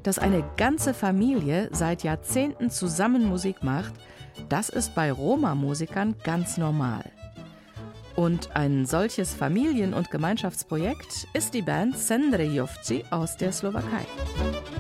Dass eine ganze Familie seit Jahrzehnten zusammen Musik macht, das ist bei Roma-Musikern ganz normal. Und ein solches Familien- und Gemeinschaftsprojekt ist die Band Cendrejovci aus der Slowakei.